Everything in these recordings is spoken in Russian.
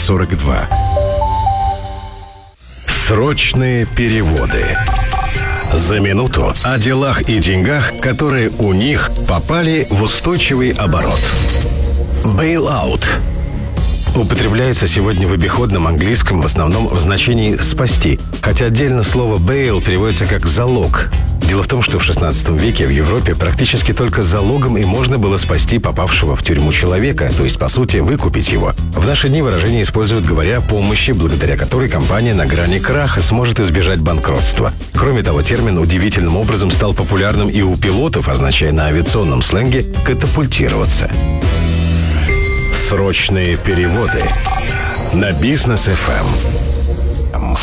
42. Срочные переводы. За минуту о делах и деньгах, которые у них попали в устойчивый оборот. Bail-out употребляется сегодня в обиходном английском в основном в значении «спасти», хотя отдельно слово «bail» переводится как «залог». Дело в том, что в XVI веке в Европе практически только залогом и можно было спасти попавшего в тюрьму человека, то есть, по сути, выкупить его. В наши дни выражение используют, говоря о помощи, благодаря которой компания на грани краха сможет избежать банкротства. Кроме того, термин удивительным образом стал популярным и у пилотов, означая на авиационном сленге «катапультироваться». Срочные переводы на Бизнес FM.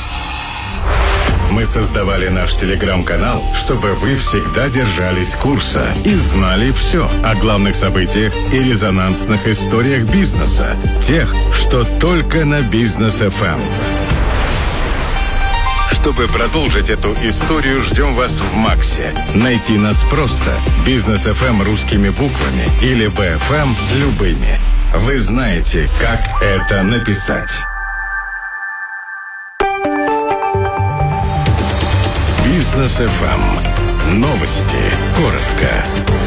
Мы создавали наш телеграм-канал, чтобы вы всегда держались курса и знали все о главных событиях и резонансных историях бизнеса, тех, что только на Бизнес FM. Чтобы продолжить эту историю, ждем вас в Максе. Найти нас просто. Бизнес FM русскими буквами или BFM любыми. Вы знаете, как это написать. Бизнес FM. Новости. Коротко.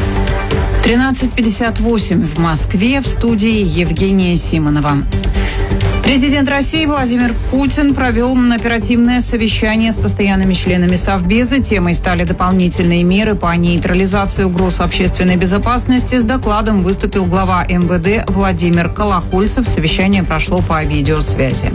13:58 в Москве. В студии Евгения Симонова. Президент России Владимир Путин провел оперативное совещание с постоянными членами Совбеза. Темой стали дополнительные меры по нейтрализации угроз общественной безопасности. С докладом выступил глава МВД Владимир Колокольцев. Совещание прошло по видеосвязи.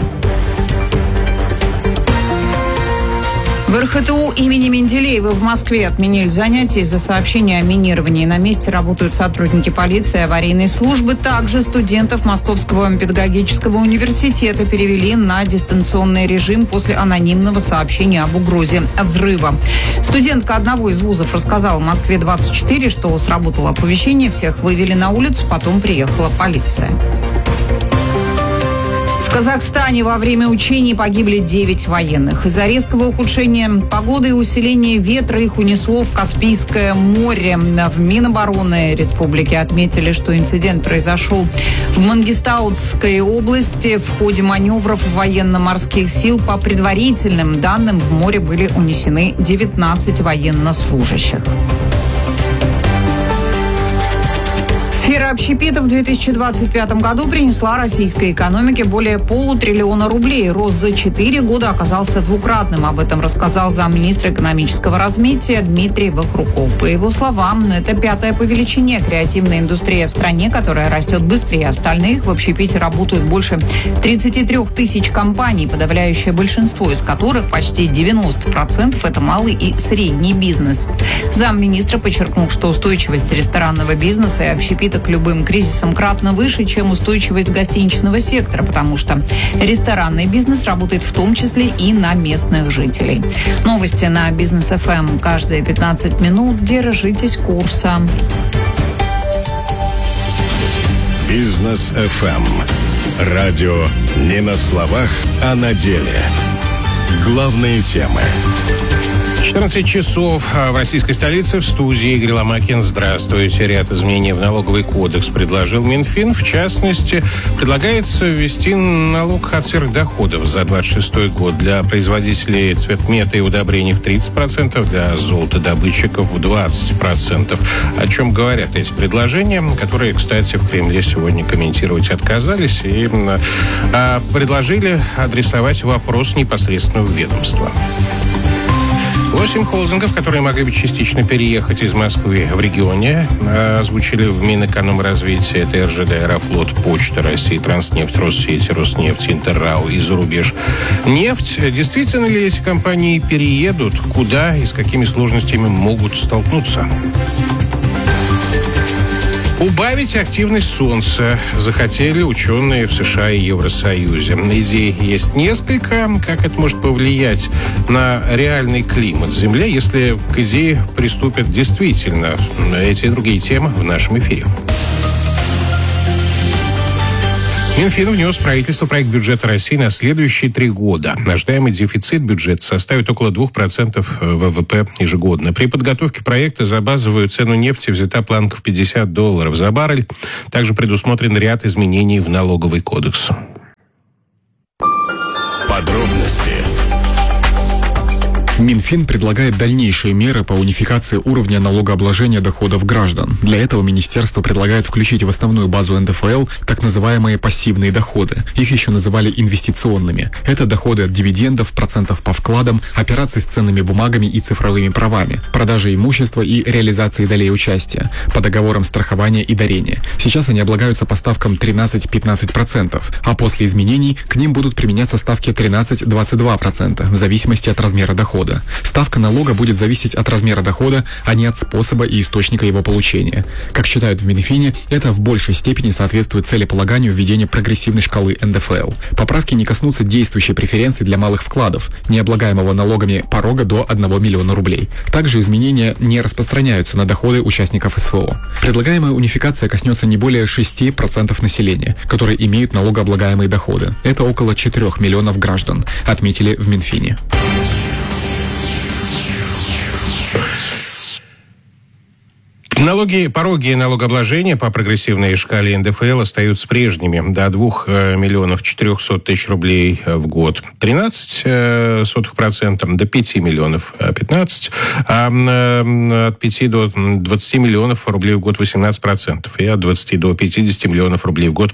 В РХТУ имени Менделеева в Москве отменили занятия из-за сообщения о минировании. На месте работают сотрудники полиции и аварийной службы. Также студентов Московского педагогического университета перевели на дистанционный режим после анонимного сообщения об угрозе взрыва. Студентка одного из вузов рассказала «Москве-24», что сработало оповещение, всех вывели на улицу, потом приехала полиция. В Казахстане во время учений погибли 9 военных. Из-за резкого ухудшения погоды и усиления ветра их унесло в Каспийское море. В Минобороны республики отметили, что инцидент произошел в Мангистаутской области. В ходе маневров военно-морских сил по предварительным данным в море были унесены 19 военнослужащих. Сфера общепита в 2025 году принесла российской экономике более полутриллиона рублей. Рост за 4 года оказался двукратным. Об этом рассказал замминистра экономического развития Дмитрий Вахруков. По его словам, это 5-я по величине креативная индустрия в стране, которая растет быстрее остальных. В общепите работают больше 33 тысяч компаний, подавляющее большинство из которых, почти 90%, это малый и средний бизнес. Замминистра подчеркнул, что устойчивость ресторанного бизнеса и общепита к любым кризисам кратно выше, чем устойчивость гостиничного сектора, потому что ресторанный бизнес работает в том числе и на местных жителей. Новости на Бизнес FM каждые 15 минут. Держитесь курса. Бизнес FM. Радио не на словах, а на деле. Главные темы. 14 часов в российской столице. В студии Игорь Ломакин. Здравствуйте. Ряд изменений в налоговый кодекс предложил Минфин. В частности, предлагается ввести налог от сверхдоходов за 26 год для производителей цветмета и удобрений в 30%, для золотодобытчиков в 20%. О чем говорят эти предложения, которые, кстати, в Кремле сегодня комментировать отказались и предложили адресовать вопрос непосредственно в ведомство. 8 холдингов, которые могли бы частично переехать из Москвы в регионе, озвучили в Минэкономразвития. Это РЖД, Аэрофлот, Почта России, Транснефть, Россети, Роснефть, Интеррау и Зарубеж. Нефть. Действительно ли эти компании переедут? Куда и с какими сложностями могут столкнуться? Убавить активность Солнца захотели ученые в США и Евросоюзе. Идей есть несколько. Как это может повлиять на реальный климат Земли, если к идее приступят действительно? Эти и другие темы в нашем эфире. Минфин внес в правительство проект бюджета России на следующие 3 года. Ожидаемый дефицит бюджета составит около 2% ВВП ежегодно. При подготовке проекта за базовую цену нефти взята планка в $50 за баррель. Также предусмотрен ряд изменений в налоговый кодекс. Подробности. Минфин предлагает дальнейшие меры по унификации уровня налогообложения доходов граждан. Для этого министерство предлагает включить в основную базу НДФЛ так называемые пассивные доходы. Их еще называли инвестиционными. Это доходы от дивидендов, процентов по вкладам, операций с ценными бумагами и цифровыми правами, продажи имущества и реализации долей участия, по договорам страхования и дарения. Сейчас они облагаются по ставкам 13-15%, а после изменений к ним будут применяться ставки 13-22% в зависимости от размера дохода. Ставка налога будет зависеть от размера дохода, а не от способа и источника его получения. Как считают в Минфине, это в большей степени соответствует целеполаганию введения прогрессивной шкалы НДФЛ. Поправки не коснутся действующей преференции для малых вкладов, не облагаемого налогами порога до 1 миллиона рублей. Также изменения не распространяются на доходы участников СВО. Предлагаемая унификация коснется не более 6% населения, которые имеют налогооблагаемые доходы. Это около 4 миллионов граждан, отметили в Минфине. Пороги налогообложения по прогрессивной шкале НДФЛ остаются прежними. До 2 миллионов 400 тысяч рублей в год 13%, до 5 миллионов 15%, а от 5 до 20 миллионов рублей в год 18%, и от 20 до 50 миллионов рублей в год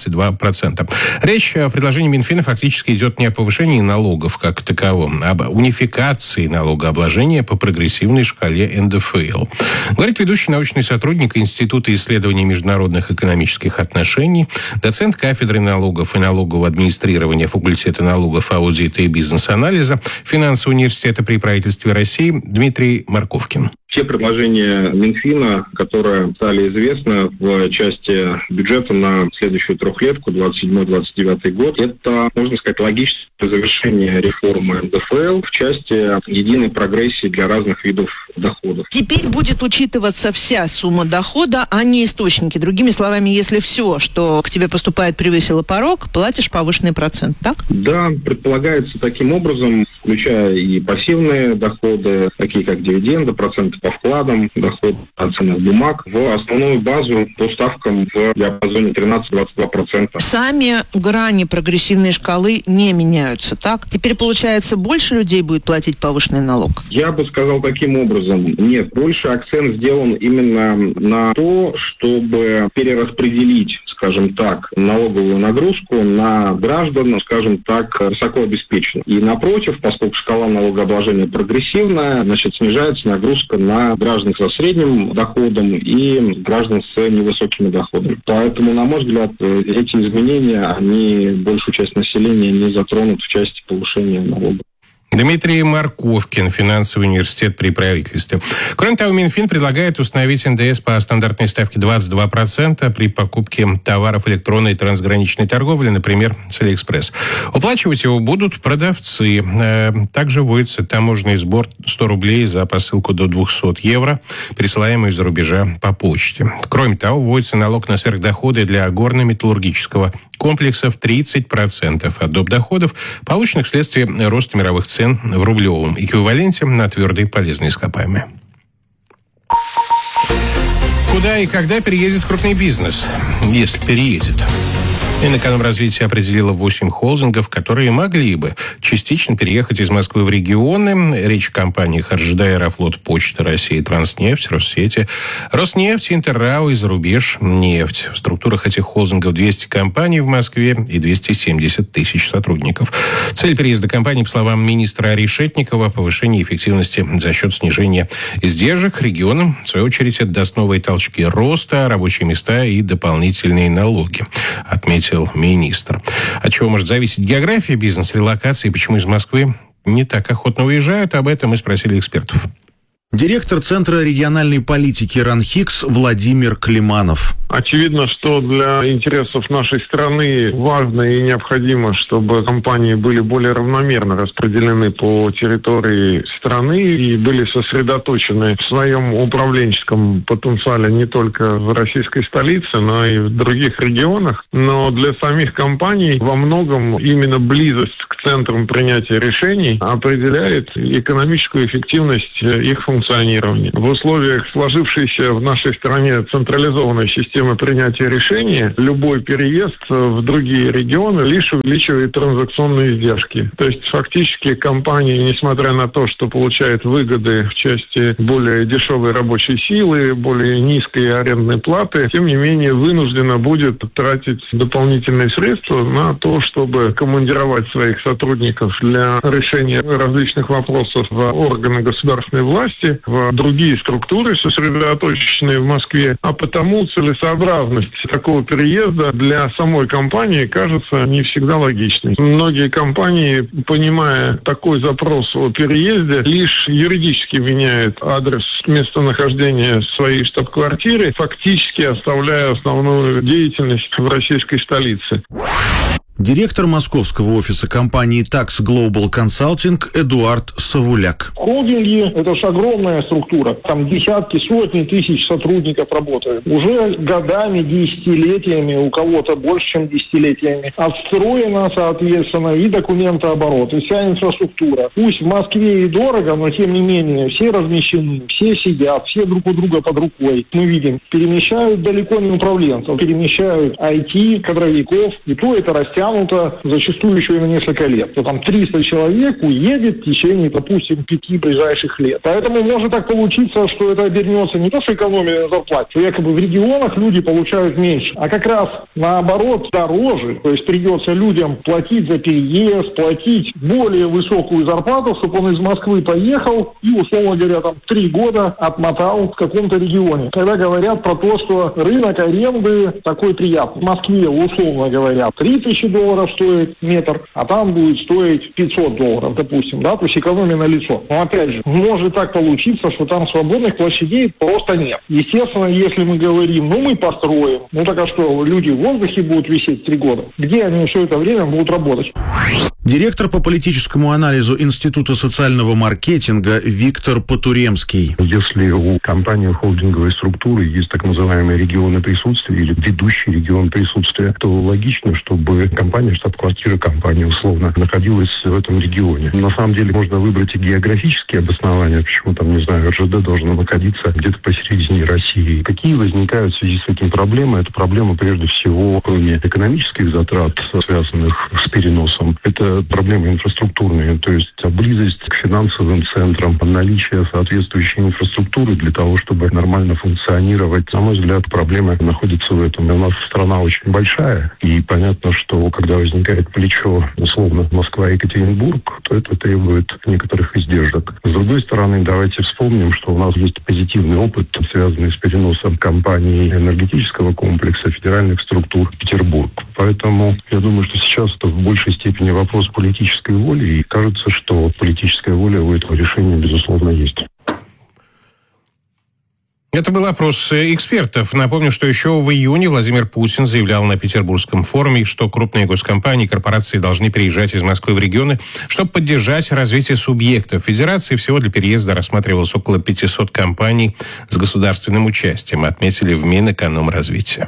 22%. Речь в предложении Минфина фактически идет не о повышении налогов как таковом, а об унификации налогообложения по прогрессивной шкале НДФЛ. Говорит ведущий научный сотрудник Института исследований международных экономических отношений, доцент кафедры налогов и налогового администрирования факультета налогов, аудита и бизнес-анализа Финансового университета при правительстве России Дмитрий Марковкин. Те предложения Минфина, которые стали известны в части бюджета на следующую трехлетку, 27-29 год, это, можно сказать, логическое завершение реформы НДФЛ в части единой прогрессии для разных видов доходов. Теперь будет учитываться вся сумма дохода, а не источники. Другими словами, если все, что к тебе поступает, превысило порог, платишь повышенный процент, так? Да, предполагается таким образом, включая и пассивные доходы, такие как дивиденды, проценты по вкладам, доходы от ценных бумаг, в основную базу по ставкам в диапазоне 13-22%. Сами грани прогрессивной шкалы не меняются, так? Теперь, получается, больше людей будет платить повышенный налог? Я бы сказал таким образом. Нет, больше акцент сделан именно на то, чтобы перераспределить, скажем так, налоговую нагрузку на граждан, скажем так, высокообеспеченных. И напротив, поскольку шкала налогообложения прогрессивная, значит, снижается нагрузка на граждан со средним доходом и граждан с невысокими доходами. Поэтому, на мой взгляд, эти изменения, они большую часть населения не затронут в части повышения налогов. Дмитрий Марковкин, Финансовый университет при правительстве. Кроме того, Минфин предлагает установить НДС по стандартной ставке 22% при покупке товаров электронной и трансграничной торговли, например, с Алиэкспресс. Уплачивать его будут продавцы. Также вводится таможенный сбор 100 рублей за посылку до 200 евро, присылаемую из-за рубежа по почте. Кроме того, вводится налог на сверхдоходы для горно-металлургического комплекса в 30% от доп. Доходов, полученных вследствие роста мировых цен в рублевом эквиваленте на твердые полезные ископаемые. Куда и когда переедет крупный бизнес, если переедет? Минэкономразвитие определило 8 холдингов, которые могли бы частично переехать из Москвы в регионы. Речь о компаниях РЖД, Аэрофлот, Почта России, Транснефть, Россети, Роснефть, Интеррау и Зарубежнефть. В структурах этих холдингов 200 компаний в Москве и 270 тысяч сотрудников. Цель переезда компаний, по словам министра Решетникова, повышение эффективности за счет снижения издержек регионам. В свою очередь, это даст новые толчки роста, рабочие места и дополнительные налоги, отметил министр. От чего может зависеть география бизнеса, релокации, и почему из Москвы не так охотно уезжают, об этом мы спросили экспертов. Директор Центра региональной политики РАНХИКС Владимир Климанов. Очевидно, что для интересов нашей страны важно и необходимо, чтобы компании были более равномерно распределены по территории страны и были сосредоточены в своем управленческом потенциале не только в российской столице, но и в других регионах. Но для самих компаний во многом именно близость к центрам принятия решений определяет экономическую эффективность их функционирования. функционирования. В условиях сложившейся в нашей стране централизованной системы принятия решений любой переезд в другие регионы лишь увеличивает транзакционные издержки. То есть фактически компания, несмотря на то, что получает выгоды в части более дешевой рабочей силы, более низкой арендной платы, тем не менее вынуждена будет тратить дополнительные средства на то, чтобы командировать своих сотрудников для решения различных вопросов в органы государственной власти, в другие структуры, сосредоточенные в Москве. А потому целесообразность такого переезда для самой компании кажется не всегда логичной. Многие компании, понимая такой запрос о переезде, лишь юридически меняют адрес местонахождения своей штаб-квартиры, фактически оставляя основную деятельность в российской столице. Директор московского офиса компании Tax Global Consulting Эдуард Савуляк. Холдинги – это же огромная структура. Там десятки, сотни тысяч сотрудников работают. Уже годами, десятилетиями, у кого-то больше, чем десятилетиями, отстроена, соответственно, и документооборот, и вся инфраструктура. Пусть в Москве и дорого, но тем не менее все размещены, все сидят, все друг у друга под рукой. Мы видим, перемещают далеко не управленцев, перемещают IT-кадровиков, и то это растянуто зачастую еще и на несколько лет. То там 300 человек уедет в течение, допустим, 5 ближайших лет. Поэтому может так получиться, что это обернется не то, что экономия на зарплате, что якобы в регионах люди получают меньше, а как раз наоборот дороже. То есть придется людям платить за переезд, платить более высокую зарплату, чтобы он из Москвы поехал и, условно говоря, там 3 года отмотал в каком-то регионе. Когда говорят про то, что рынок аренды такой приятный. В Москве, условно говоря, 3000 долларов стоит метр, а там будет стоить $500, допустим, да, то есть экономия на лицо. Но опять же, может так получиться, что там свободных площадей просто нет. Естественно, если мы говорим, мы построим, так а что, люди в воздухе будут висеть 3 года? Где они все это время будут работать? Директор по политическому анализу Института социального маркетинга Виктор Потуремский. Если у компании холдинговой структуры есть так называемые регионы присутствия или ведущий регион присутствия, то логично, чтобы компания, штаб-квартира компании условно находилась в этом регионе. На самом деле можно выбрать и географические обоснования, почему там, не знаю, РЖД должно находиться где-то посередине России. Какие возникают в связи с этим проблемы? Это проблема прежде всего, кроме экономических затрат, связанных с переносом, это проблемы инфраструктурные, то есть близость к финансовым центрам, наличие соответствующей инфраструктуры для того, чтобы нормально функционировать. На мой взгляд, проблема находится в этом. У нас страна очень большая, и понятно, что когда возникает плечо, условно, Москва-Екатеринбург, то это требует некоторых издержек. С другой стороны, давайте вспомним, что у нас есть позитивный опыт, связанный с переносом компаний энергетического комплекса, федеральных структур в Петербург. Поэтому я думаю, что сейчас это в большей степени вопрос политической воли, и кажется, что политическая воля у этого решения, безусловно, есть. Это был опрос экспертов. Напомню, что еще в июне Владимир Путин заявлял на Петербургском форуме, что крупные госкомпании и корпорации должны переезжать из Москвы в регионы, чтобы поддержать развитие субъектов федерации. Всего для переезда рассматривалось около 500 компаний с государственным участием, отметили в Минэкономразвития.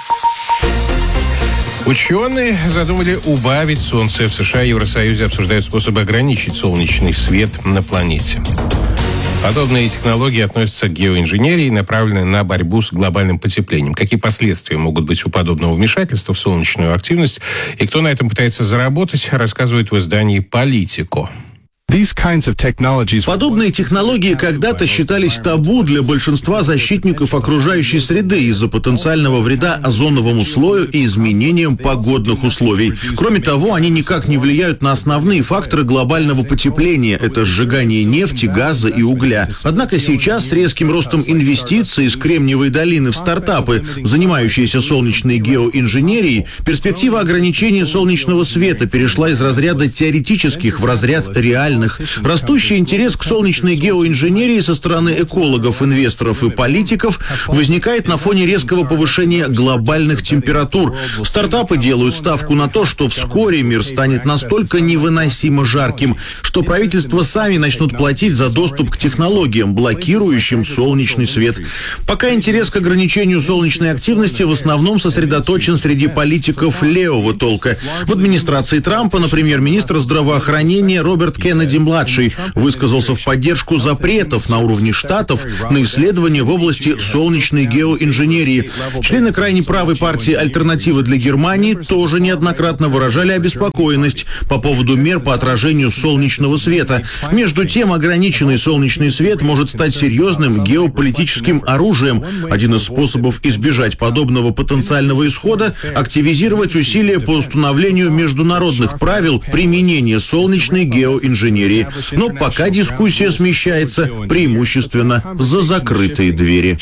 Ученые задумали убавить солнце. В США и Евросоюзе обсуждают способы ограничить солнечный свет на планете. Подобные технологии относятся к геоинженерии, направленной на борьбу с глобальным потеплением. Какие последствия могут быть у подобного вмешательства в солнечную активность и кто на этом пытается заработать, рассказывает в издании «Политико». Подобные технологии когда-то считались табу для большинства защитников окружающей среды из-за потенциального вреда озоновому слою и изменениям погодных условий. Кроме того, они никак не влияют на основные факторы глобального потепления – это сжигание нефти, газа и угля. Однако сейчас с резким ростом инвестиций из Кремниевой долины в стартапы, занимающиеся солнечной геоинженерией, перспектива ограничения солнечного света перешла из разряда теоретических в разряд реальных. Растущий интерес к солнечной геоинженерии со стороны экологов, инвесторов и политиков возникает на фоне резкого повышения глобальных температур. Стартапы делают ставку на то, что вскоре мир станет настолько невыносимо жарким, что правительства сами начнут платить за доступ к технологиям, блокирующим солнечный свет. Пока интерес к ограничению солнечной активности в основном сосредоточен среди политиков левого толка. В администрации Трампа, например, министр здравоохранения Роберт Кеннеди Кеннеди-младший высказался в поддержку запретов на уровне штатов на исследования в области солнечной геоинженерии. Члены крайне правой партии «Альтернатива для Германии» тоже неоднократно выражали обеспокоенность по поводу мер по отражению солнечного света. Между тем, ограниченный солнечный свет может стать серьезным геополитическим оружием. Один из способов избежать подобного потенциального исхода – активизировать усилия по установлению международных правил применения солнечной геоинженерии. Но пока дискуссия смещается преимущественно за закрытые двери.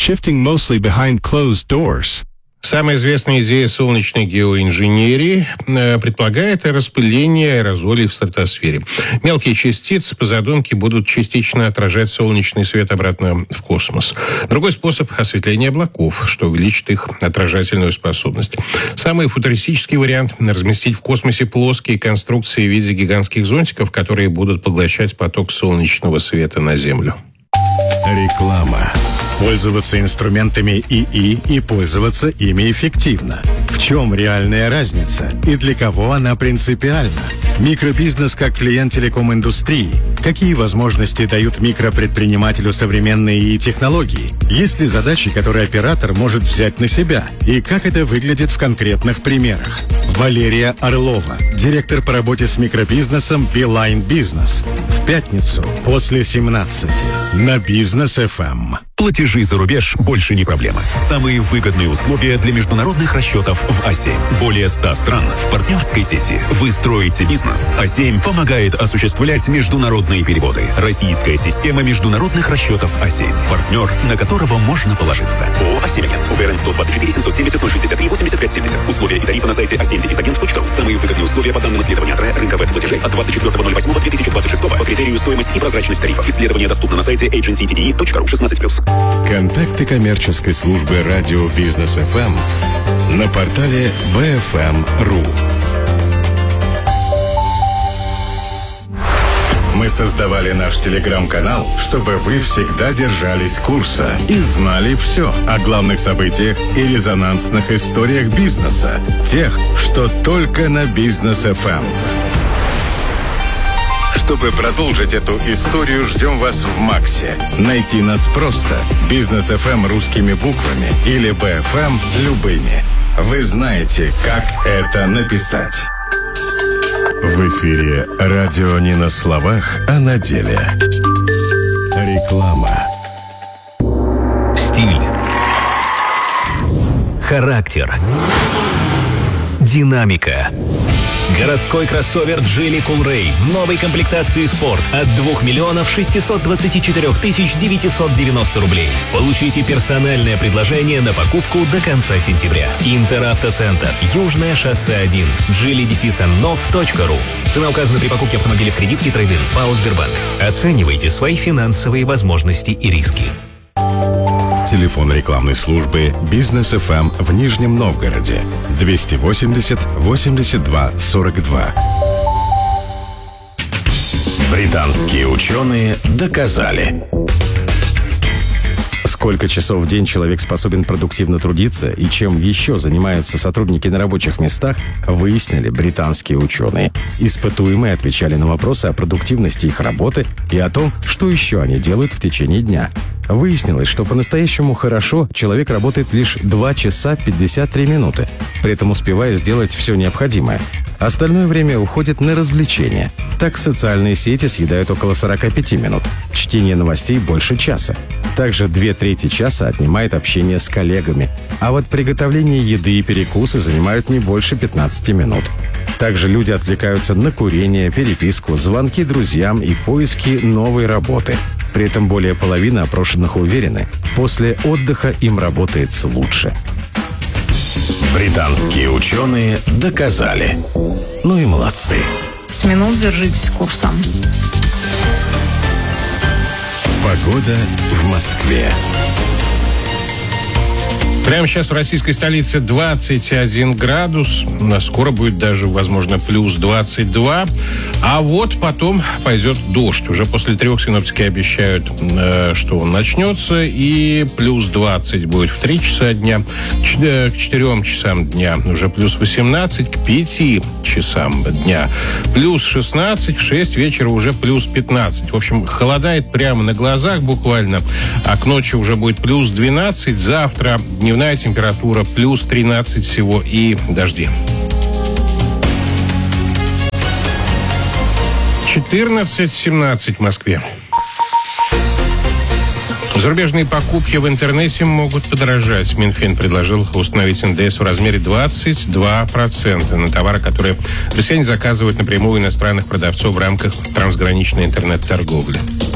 Самая известная идея солнечной геоинженерии предполагает распыление аэрозолей в стратосфере. Мелкие частицы, по задумке, будут частично отражать солнечный свет обратно в космос. Другой способ – осветление облаков, что увеличит их отражательную способность. Самый футуристический вариант – разместить в космосе плоские конструкции в виде гигантских зонтиков, которые будут поглощать поток солнечного света на Землю. Реклама. Пользоваться инструментами ИИ и пользоваться ими эффективно. В чем реальная разница и для кого она принципиальна? Микробизнес как клиент телеком-индустрии. Какие возможности дают микропредпринимателю современные ИИ-технологии? Есть ли задачи, которые оператор может взять на себя? И как это выглядит в конкретных примерах? Валерия Орлова, директор по работе с микробизнесом Beeline Business. В пятницу после 17 на Бизнес FM. Платежи за рубеж больше не проблема. Самые выгодные условия для международных расчетов в А7. Более 100 стран в партнерской сети. Вы строите бизнес. А7 помогает осуществлять международные переводы. Российская система международных расчетов А7. Партнер, на которого можно положиться. ООО «А7 Агент». УГРН 124 770 063 85 70. Условия и тарифы на сайте a7-agent.ru. Самые выгодные условия по данным исследования от рынка веб-платежей от 24.08.2026 по критерию стоимость и прозрачность тарифов. Исследование доступно на сайте agencytde.ru 16+. Контакты коммерческой службы радио Бизнес FM на портале bfm.ru. Мы создавали наш телеграм-канал, чтобы вы всегда держались курса и знали все о главных событиях и резонансных историях бизнеса, тех, что только на Бизнес FM. Чтобы продолжить эту историю, ждем вас в Максе. Найти нас просто. Бизнес FM русскими буквами или BFM любыми. Вы знаете, как это написать. В эфире радио не на словах, а на деле. Реклама. Стиль. Характер. Динамика. Городской кроссовер Geely Coolray в новой комплектации «Спорт» от 2 624 990 рублей. Получите персональное предложение на покупку до конца сентября. Интеравтоцентр. Южное шоссе 1. geely-nov.ru. Цена указана при покупке автомобиля в кредит и трейд-ин. ПАО «Сбербанк». Оценивайте свои финансовые возможности и риски. Телефон рекламной службы Бизнес FM в Нижнем Новгороде 280 82 42. Британские ученые доказали. Сколько часов в день человек способен продуктивно трудиться и чем еще занимаются сотрудники на рабочих местах, выяснили британские ученые. Испытуемые отвечали на вопросы о продуктивности их работы и о том, что еще они делают в течение дня. Выяснилось, что по-настоящему хорошо человек работает лишь 2 часа 53 минуты, при этом успевая сделать все необходимое. Остальное время уходит на развлечения. Так социальные сети съедают около 45 минут, чтение новостей больше часа. Также 2/3 часа отнимает общение с коллегами, а вот приготовление еды и перекусы занимают не больше 15 минут. Также люди отвлекаются на курение, переписку, звонки друзьям и поиски новой работы. При этом более половины опрошенных уверены, после отдыха им работается лучше. Британские ученые доказали. Ну и молодцы. С минут держитесь курса. Погода в Москве. Прямо сейчас в российской столице 21 градус. Скоро будет даже, возможно, плюс 22. А вот потом пойдет дождь. Уже после 3 синоптики обещают, что он начнется. И плюс 20 будет в 3 часа дня. К 4 часам дня уже плюс 18. К 5 часам дня плюс 16. В 6 вечера уже плюс 15. В общем, холодает прямо на глазах буквально. А к ночи уже будет плюс 12. Завтра дневная температура плюс 13 всего и дожди. 14-17 в Москве. Зарубежные покупки в интернете могут подорожать. Минфин предложил установить НДС в размере 22% на товары, которые россияне заказывают напрямую у иностранных продавцов в рамках трансграничной интернет-торговли.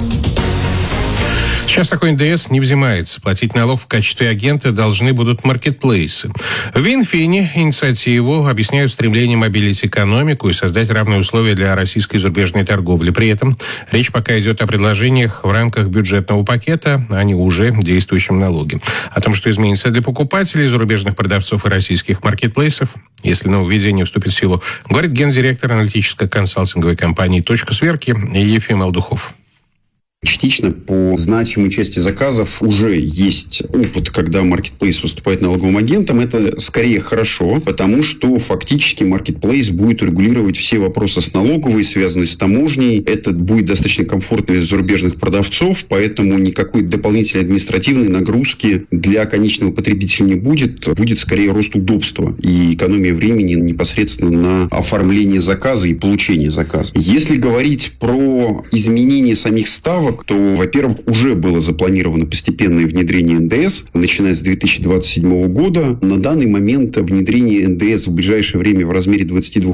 Сейчас такой НДС не взимается. Платить налог в качестве агента должны будут маркетплейсы. В Минфине инициативу объясняют стремлением обелить экономику и создать равные условия для российской зарубежной торговли. При этом речь пока идет о предложениях в рамках бюджетного пакета, а не уже действующем налоге. О том, что изменится для покупателей, зарубежных продавцов и российских маркетплейсов, если нововведение вступит в силу, говорит гендиректор аналитической консалтинговой компании «Точка сверки» Ефим Алдухов. Частично по значимой части заказов уже есть опыт, когда маркетплейс выступает налоговым агентом. Это скорее хорошо, потому что фактически маркетплейс будет регулировать все вопросы с налоговой, связанные с таможней. Это будет достаточно комфортно для зарубежных продавцов, поэтому никакой дополнительной административной нагрузки для конечного потребителя не будет. Будет скорее рост удобства и экономия времени непосредственно на оформление заказа и получение заказа. Если говорить про изменение самих ставок, то, во-первых, уже было запланировано постепенное внедрение НДС, начиная с 2027 года. На данный момент внедрение НДС в ближайшее время в размере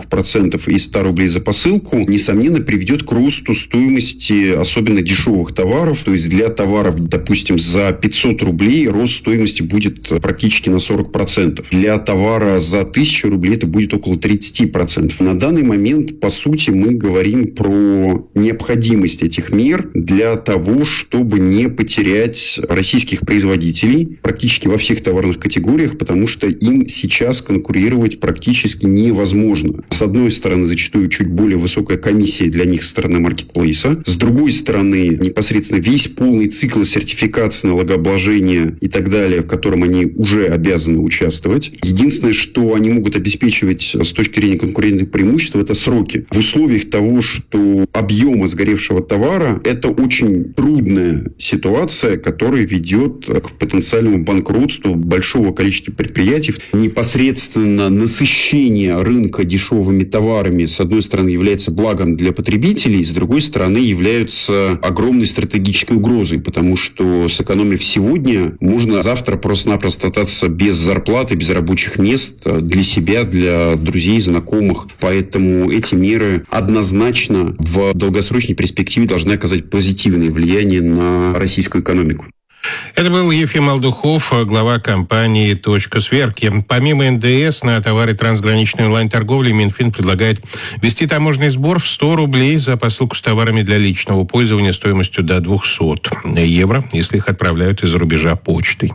22% и 100 рублей за посылку, несомненно, приведет к росту стоимости особенно дешевых товаров. То есть для товаров, допустим, за 500 рублей рост стоимости будет практически на 40%. Для товара за 1000 рублей это будет около 30%. На данный момент, по сути, мы говорим про необходимость этих мер для того, чтобы не потерять российских производителей практически во всех товарных категориях, потому что им сейчас конкурировать практически невозможно. С одной стороны, зачастую чуть более высокая комиссия для них со стороны маркетплейса. С другой стороны, непосредственно весь полный цикл сертификации, налогообложения и так далее, в котором они уже обязаны участвовать. Единственное, что они могут обеспечивать с точки зрения конкурентных преимуществ, это сроки. В условиях того, что объемы сгоревшего товара – это очень трудная ситуация, которая ведет к потенциальному банкротству большого количества предприятий. Непосредственно насыщение рынка дешевыми товарами, с одной стороны, является благом для потребителей, с другой стороны, являются огромной стратегической угрозой, потому что сэкономив сегодня, можно завтра просто-напросто остаться без зарплаты, без рабочих мест для себя, для друзей, знакомых. Поэтому эти меры однозначно в долгосрочной перспективе должны оказать позитивное влияние на российскую экономику. Это был Ефим Алдухов, глава компании «Точка сверки». Помимо НДС на товары трансграничной онлайн-торговли, Минфин предлагает ввести таможенный сбор в 100 рублей за посылку с товарами для личного пользования стоимостью до 200 евро, если их отправляют из-за рубежа почтой.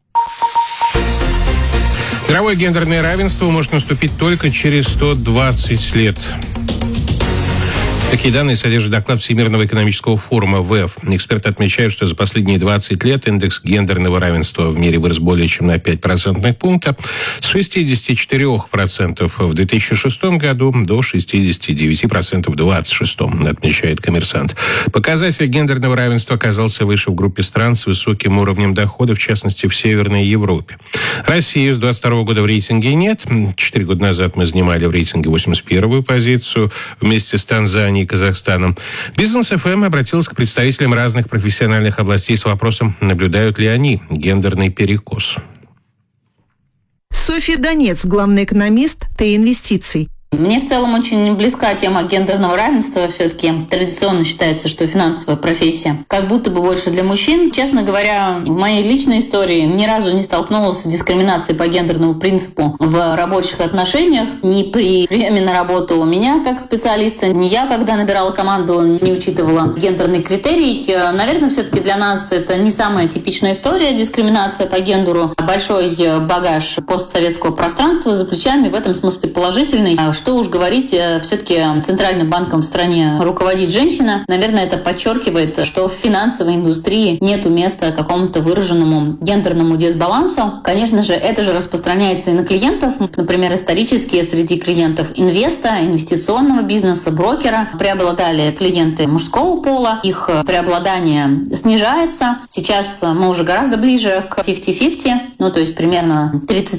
Мировое гендерное равенство может наступить только через 120 лет. Такие данные содержит доклад Всемирного экономического форума ВЭФ. Эксперты отмечают, что за последние 20 лет индекс гендерного равенства в мире вырос более чем на 5 процентных пункта, с 64% в 2006 году до 69% в 2026, отмечает «Коммерсант». Показатель гендерного равенства оказался выше в группе стран с высоким уровнем дохода, в частности, в Северной Европе. Россию с 2022 года в рейтинге нет. 4 года назад мы занимали в рейтинге 81-ю позицию вместе с Танзанией и Казахстаном. Бизнес ФМ обратился к представителям разных профессиональных областей с вопросом, наблюдают ли они гендерный перекос. Софья Донец, главный экономист Т-инвестиций. Мне в целом очень близка тема гендерного равенства. Все-таки традиционно считается, что финансовая профессия как будто бы больше для мужчин. Честно говоря, в моей личной истории ни разу не столкнулась с дискриминацией по гендерному принципу в рабочих отношениях. Ни при приеме на работу у меня как специалиста, ни я, когда набирала команду, не учитывала гендерный критерий. Наверное, все-таки для нас это не самая типичная история, дискриминация по гендеру. Большой багаж постсоветского пространства за плечами, в этом смысле положительный. Что уж говорить, все-таки центральным банком в стране руководит женщина. Наверное, это подчеркивает, что в финансовой индустрии нету места какому-то выраженному гендерному дисбалансу. Конечно же, это же распространяется и на клиентов. Например, исторически среди клиентов инвеста, инвестиционного бизнеса, брокера преобладали клиенты мужского пола. Их преобладание снижается. Сейчас мы уже гораздо ближе к 50-50. То есть примерно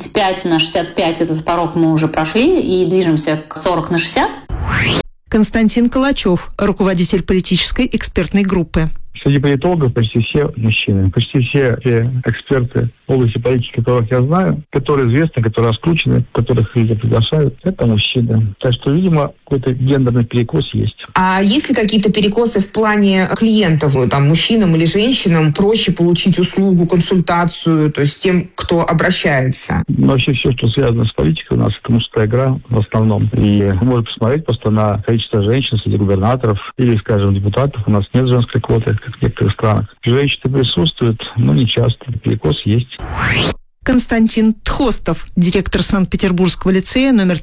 35/65 этот порог мы уже прошли и движемся к 40/60. Константин Калачев, руководитель политической экспертной группы. Среди политологов почти все мужчины. Почти все те эксперты в области политики, которых я знаю, которые известны, которые раскручены, которых люди приглашают, это мужчины. Так что, видимо, какой-то гендерный перекос есть. А есть ли какие-то перекосы в плане клиентов? Там, мужчинам или женщинам проще получить услугу, консультацию, то есть тем, кто обращается? Вообще все, что связано с политикой, у нас это мужская игра в основном. И можно посмотреть просто на количество женщин среди губернаторов или, скажем, депутатов. У нас нет женской квоты, как в некоторых странах. Женщины присутствуют, но не часто. Перекос есть. Константин Тхостов, директор Санкт-Петербургского лицея номер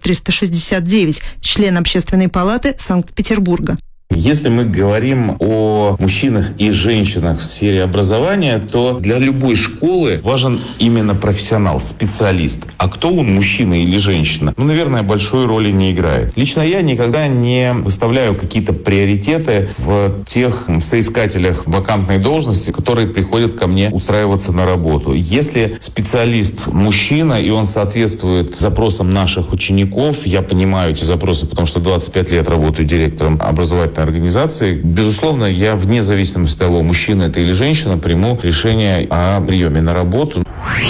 369, член Общественной палаты Санкт-Петербурга. Если мы говорим о мужчинах и женщинах в сфере образования, то для любой школы важен именно профессионал, специалист. А кто он, мужчина или женщина? Наверное, большой роли не играет. Лично я никогда не выставляю какие-то приоритеты в тех соискателях вакантной должности, которые приходят ко мне устраиваться на работу. Если специалист мужчина, и он соответствует запросам наших учеников, я понимаю эти запросы, потому что 25 лет работаю директором образовательной организации. Безусловно, я вне зависимости от того, мужчина это или женщина, приму решение о приеме на работу.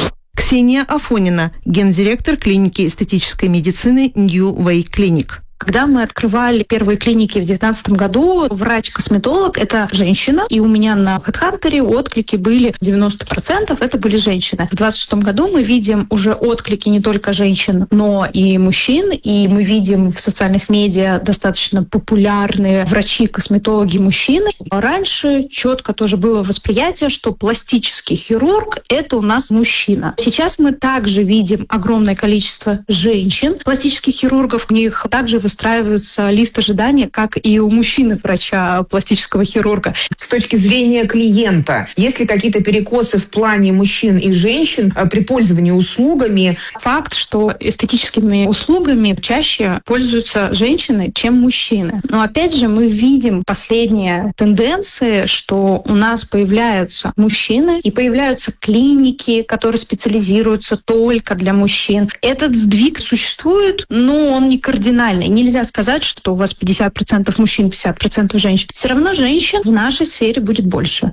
Ксения Афонина, гендиректор клиники эстетической медицины New Way Clinic. Когда мы открывали первые клиники в 2019 году, врач-косметолог – это женщина, и у меня на HeadHunter отклики были 90%, это были женщины. В 2026 году мы видим уже отклики не только женщин, но и мужчин, и мы видим в социальных медиа достаточно популярные врачи-косметологи мужчины. Раньше четко тоже было восприятие, что пластический хирург – это у нас мужчина. Сейчас мы также видим огромное количество женщин, пластических хирургов, у них также выстраивается лист ожидания, как и у мужчины врача пластического хирурга. С точки зрения клиента, есть ли какие-то перекосы в плане мужчин и женщин при пользовании услугами? Факт, что эстетическими услугами чаще пользуются женщины, чем мужчины. Но опять же мы видим последние тенденции, что у нас появляются мужчины и появляются клиники, которые специализируются только для мужчин. Этот сдвиг существует, но он не кардинальный. Нельзя сказать, что у вас 50% мужчин, 50% женщин. Все равно женщин в нашей сфере будет больше.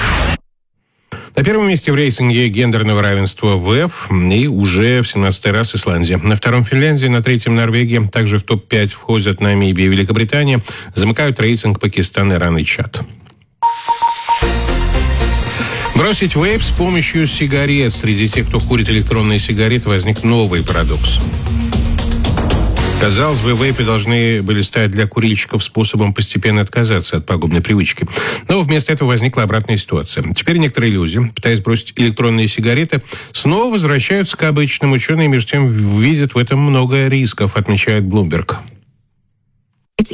На первом месте в рейтинге гендерного равенства ВЭФ и уже в 17-й раз Исландия. На втором Финляндия, на третьем Норвегия. Также в топ-5 входят Намибия и Великобритания. Замыкают рейтинг Пакистан, Иран и Чад. Бросить вейп с помощью сигарет. Среди тех, кто курит электронные сигареты, возник новый парадокс. Казалось бы, вейпы должны были стать для курильщиков способом постепенно отказаться от пагубной привычки. Но вместо этого возникла обратная ситуация. Теперь некоторые люди, пытаясь бросить электронные сигареты, снова возвращаются к обычным. Ученые, между тем, видят в этом много рисков, отмечает Bloomberg. В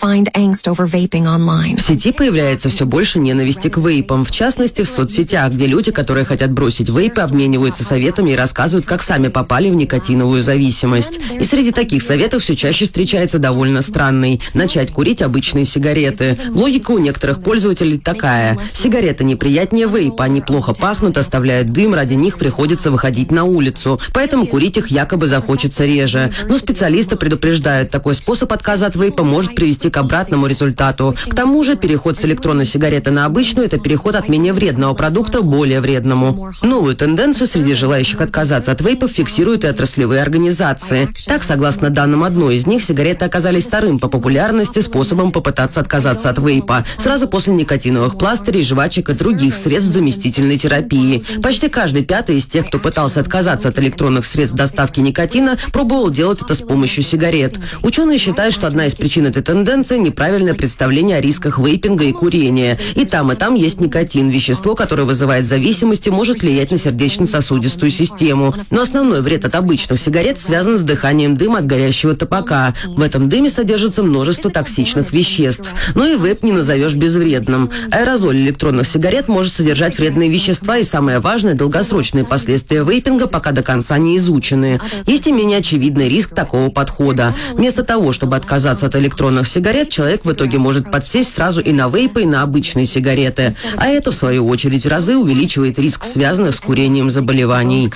сети появляется все больше ненависти к вейпам, в частности, в соцсетях, где люди, которые хотят бросить вейпы, обмениваются советами и рассказывают, как сами попали в никотиновую зависимость. И среди таких советов все чаще встречается довольно странный – начать курить обычные сигареты. Логика у некоторых пользователей такая – сигареты неприятнее вейпа, они плохо пахнут, оставляют дым, ради них приходится выходить на улицу, поэтому курить их якобы захочется реже. Но специалисты предупреждают, такой способ отказа от вейпа может привести к обратному результату. К тому же переход с электронной сигареты на обычную – это переход от менее вредного продукта к более вредному. Новую тенденцию среди желающих отказаться от вейпов фиксируют и отраслевые организации. Так, согласно данным одной из них, сигареты оказались вторым по популярности способом попытаться отказаться от вейпа, сразу после никотиновых пластырей, жвачек и других средств заместительной терапии. Почти каждый пятый из тех, кто пытался отказаться от электронных средств доставки никотина, пробовал делать это с помощью сигарет. Ученые считают, что одна из причин этой тенденции – неправильное представление о рисках вейпинга и курения. И там есть никотин, вещество, которое вызывает зависимость и может влиять на сердечно-сосудистую систему. Но основной вред от обычных сигарет связан с дыханием дыма от горящего табака. В этом дыме содержится множество токсичных веществ. Но и вейп не назовешь безвредным. Аэрозоль электронных сигарет может содержать вредные вещества и, самое важное, долгосрочные последствия вейпинга пока до конца не изучены. Есть и менее очевидный риск такого подхода. Вместо того, чтобы отказаться от электронных сигарет, человек в итоге может подсесть сразу и на вейпы, и на обычные сигареты. А это, в свою очередь, в разы увеличивает риск связанных с курением заболеваний.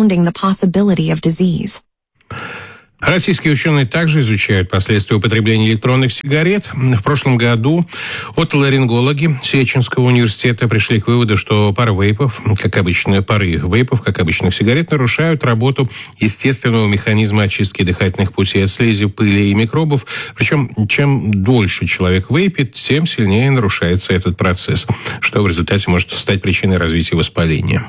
Российские ученые также изучают последствия употребления электронных сигарет. В прошлом году отоларингологи Сеченского университета пришли к выводу, что пары вейпов, как обычных сигарет, нарушают работу естественного механизма очистки дыхательных путей от слизи, пыли и микробов. Причем, чем дольше человек вейпит, тем сильнее нарушается этот процесс, что в результате может стать причиной развития воспаления.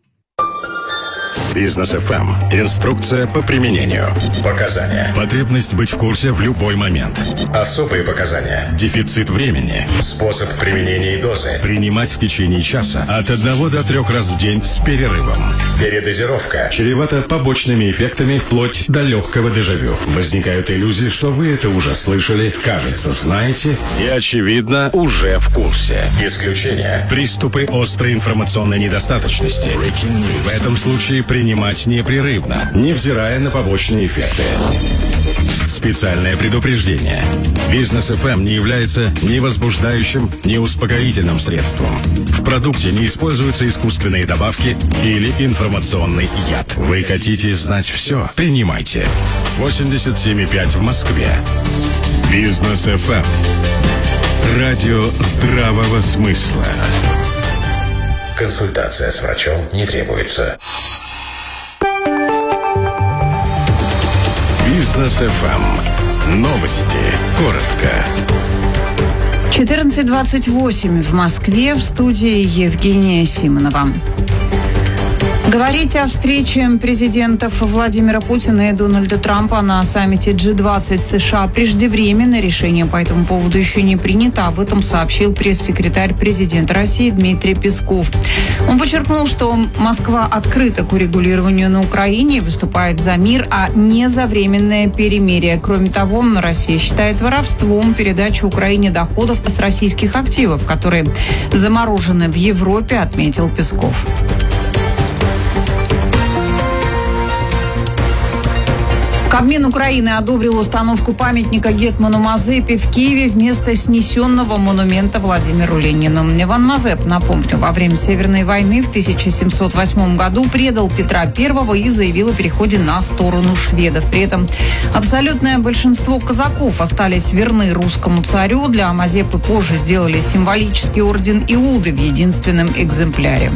Бизнес ФМ. Инструкция по применению. Показания. Потребность быть в курсе в любой момент. Особые показания. Дефицит времени. Способ применения и дозы. Принимать в течение часа от 1 до 3 раз в день с перерывом. Передозировка. Чревата побочными эффектами вплоть до легкого дежавю. Возникают иллюзии, что вы это уже слышали, кажется, знаете и, очевидно, уже в курсе. Исключение. Приступы острой информационной недостаточности. В этом случае принимать непрерывно, невзирая на побочные эффекты. Специальное предупреждение. Бизнес ФМ не является ни возбуждающим, ни успокоительным средством. В продукте не используются искусственные добавки или информационный яд. Вы хотите знать все? Принимайте. 87,5 в Москве. Бизнес ФМ. Радио здравого смысла. Консультация с врачом не требуется. Бизнес ФМ. Новости. Коротко. 14:28 в Москве. В студии Евгения Симонова. Говорить о встрече президентов Владимира Путина и Дональда Трампа на саммите G20 США преждевременно. Решение по этому поводу еще не принято. Об этом сообщил пресс-секретарь президента России Дмитрий Песков. Он подчеркнул, что Москва открыта к урегулированию на Украине и выступает за мир, а не за временное перемирие. Кроме того, Россия считает воровством передачу Украине доходов с российских активов, которые заморожены в Европе, отметил Песков. Кабмин Украины одобрил установку памятника гетману Мазепе в Киеве вместо снесенного монумента Владимиру Ленину. Иван Мазеп, напомню, во время Северной войны в 1708 году предал Петра I и заявил о переходе на сторону шведов. При этом абсолютное большинство казаков остались верны русскому царю. Для Мазепы позже сделали символический орден Иуды в единственном экземпляре.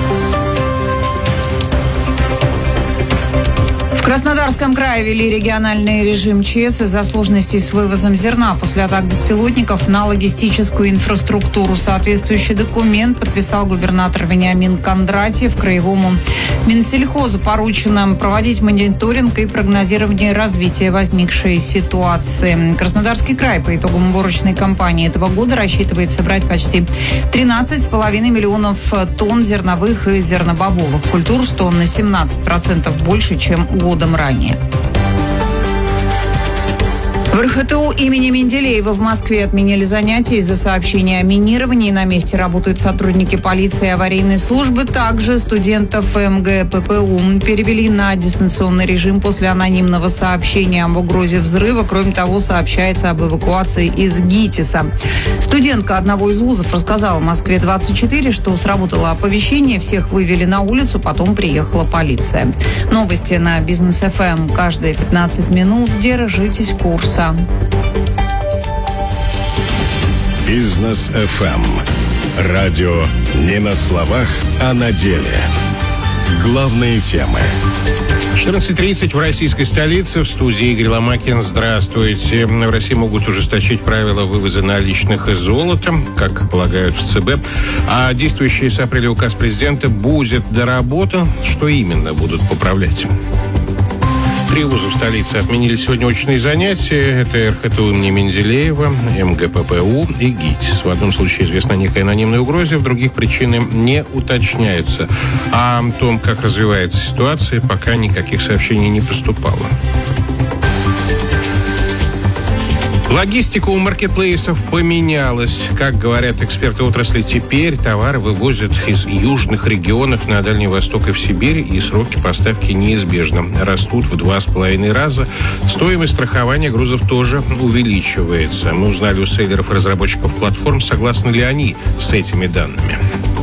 В Краснодарском крае ввели региональный режим ЧС из-за сложностей с вывозом зерна после атак беспилотников на логистическую инфраструктуру. Соответствующий документ подписал губернатор Вениамин Кондратьев. Краевому Минсельхозу поручено проводить мониторинг и прогнозирование развития возникшей ситуации. Краснодарский край по итогам уборочной кампании этого года рассчитывает собрать почти 13,5 миллионов тонн зерновых и зернобобовых культур, что на 17% больше, чем годом ранее. В РХТУ имени Менделеева в Москве отменили занятия из-за сообщения о минировании. На месте работают сотрудники полиции и аварийной службы. Также студентов МГППУ перевели на дистанционный режим после анонимного сообщения об угрозе взрыва. Кроме того, сообщается об эвакуации из ГИТИСа. Студентка одного из вузов рассказала Москве-24, что сработало оповещение, всех вывели на улицу, потом приехала полиция. Новости на Бизнес ФМ каждые 15 минут. Держитесь курса. Бизнес FM. Радио не на словах, а на деле. Главные темы. 14:30 в российской столице. В студии Игорь Ломакин. Здравствуйте. В России могут ужесточить правила вывоза наличных и золота, как полагают в ЦБ. А действующий с апреля указ президента будет доработан. Что именно будут поправлять? 3 вуза в столице отменили сегодня очные занятия. Это РХТУ имени Менделеева, МГППУ и ГИТИС. В одном случае известна некая анонимная угроза, в других причины не уточняются. А о том, как развивается ситуация, пока никаких сообщений не поступало. Логистика у маркетплейсов поменялась. Как говорят эксперты отрасли, теперь товары вывозят из южных регионов на Дальний Восток и в Сибирь, и сроки поставки неизбежно растут в 2,5 раза. Стоимость страхования грузов тоже увеличивается. Мы узнали у селлеров и разработчиков платформ, согласны ли они с этими данными.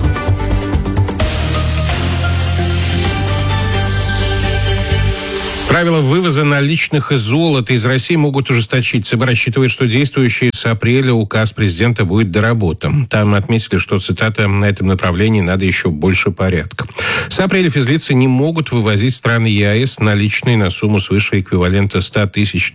Правила вывоза наличных и золота из России могут ужесточить. ЦБ рассчитывает, что действующий с апреля указ президента будет доработан. Там отметили, что, цитата, «на этом направлении надо еще больше порядка». С апреля физлицы не могут вывозить в страны ЕАЭС наличные на сумму свыше эквивалента $100 тысяч.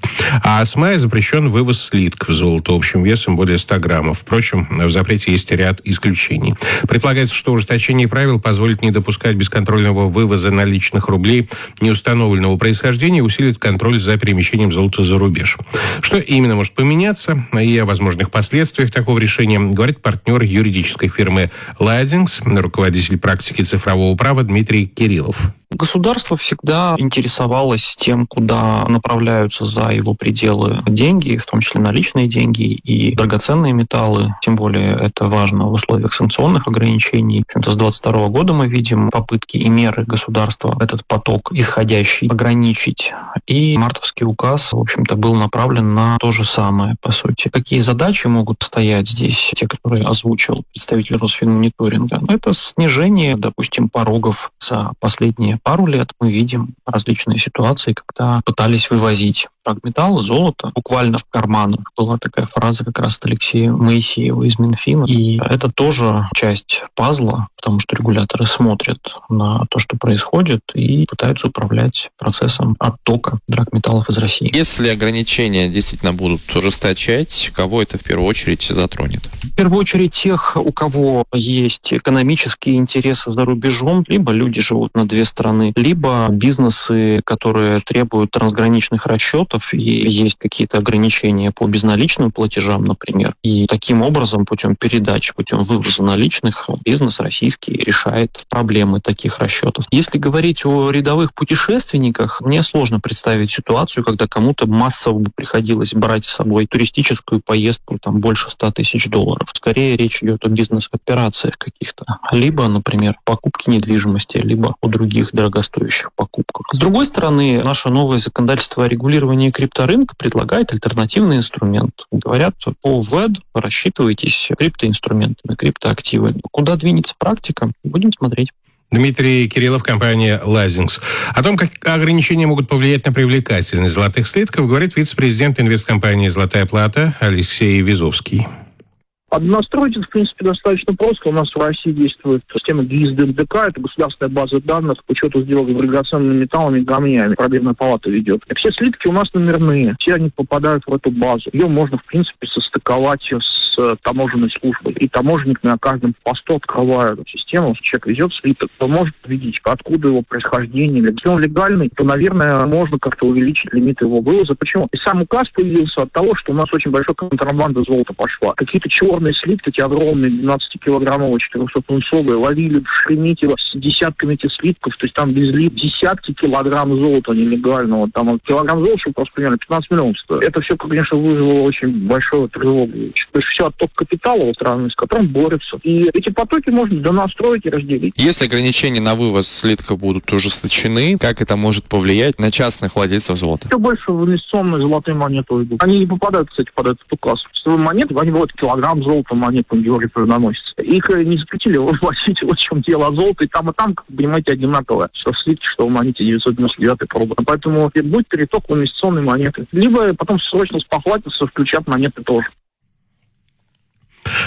А с мая запрещен вывоз слитков золота общим весом более 100 граммов. Впрочем, в запрете есть ряд исключений. Предполагается, что ужесточение правил позволит не допускать бесконтрольного вывоза наличных рублей неустановленного происхождения и усилит контроль за перемещением золота за рубеж. Что именно может поменяться и о возможных последствиях такого решения говорит партнер юридической фирмы Ladings, руководитель практики цифрового права Дмитрий Кириллов. Государство всегда интересовалось тем, куда направляются за его пределы деньги, в том числе наличные деньги и драгоценные металлы. Тем более это важно в условиях санкционных ограничений. В общем-то, с 2022 года мы видим попытки и меры государства этот поток исходящий ограничить. И мартовский указ, в общем-то, был направлен на то же самое, по сути. Какие задачи могут стоять здесь, те, которые озвучил представитель Росфинмониторинга? Это снижение, допустим, порогов за последние пару лет. Мы видим различные ситуации, когда пытались вывозить драгметаллы, золото буквально в карманах. Была такая фраза как раз от Алексея Моисеева из Минфина. И это тоже часть пазла, потому что регуляторы смотрят на то, что происходит, и пытаются управлять процессом оттока драгметаллов из России. Если ограничения действительно будут ужесточать, кого это в первую очередь затронет? В первую очередь тех, у кого есть экономические интересы за рубежом, либо люди живут на две страны, либо бизнесы, которые требуют трансграничных расчетов, и есть какие-то ограничения по безналичным платежам, например. И таким образом, путем передач, путем вывоза наличных, бизнес российский решает проблемы таких расчетов. Если говорить о рядовых путешественниках, мне сложно представить ситуацию, когда кому-то массово бы приходилось брать с собой туристическую поездку там больше $100 тысяч. Скорее речь идет о бизнес-операциях каких-то. Либо, например, покупке недвижимости, либо о других дорогостоящих покупках. С другой стороны, наше новое законодательство о регулировании крипторынка предлагает альтернативный инструмент. Говорят, по ВЭД рассчитывайтесь криптоинструментами, криптоактивами. Куда двинется практика, будем смотреть. Дмитрий Кириллов, компания Ladings. О том, как ограничения могут повлиять на привлекательность золотых слитков, говорит вице-президент инвесткомпании «Золотая плата» Алексей Визовский. Настроить это, в принципе, достаточно просто. У нас в России действует система ГИС-ДНДК, это государственная база данных по учету сделок с драгоценными металлами и камнями. Пробирная палата ведет. И все слитки у нас номерные, все они попадают в эту базу. Ее можно, в принципе, состыковать с таможенной службой. И таможенник на каждом посту открывает эту систему. Если человек везет слиток, то может видеть, откуда его происхождение. Если он легальный, то, наверное, можно как-то увеличить лимит его вывоза. Почему? И сам указ появился от того, что у нас очень большая контрабанда золота пошла. Какие-то черные слитки, эти огромные, 12-килограммовые, 400-пунцовые, ловили в Шереметьево с десятками этих слитков, то есть там везли десятки килограмм золота нелегального. Там килограмм золота, чтобы просто поняли, 15 миллионов стоит. Это все, конечно, вызвало очень большую тревогу. То есть все отток капитала в страны, с которым борются. И эти потоки можно донастроить и разделить. Если ограничения на вывоз слитков будут ужесточены, как это может повлиять на частных владельцев золота? Все больше в инвестиционные золотые монеты идут. Они не попадают, кстати, под этот указ. Монеты, они вот килограмм золота монетам географию наносятся. Их не запретили вывозить, вот в чем дело. Золото и там, как вы понимаете, одинаковое. Что в слитке, что в монете 999 проба. Поэтому будет переток в инвестиционные монеты. Либо потом срочно спохватятся, включат монеты тоже.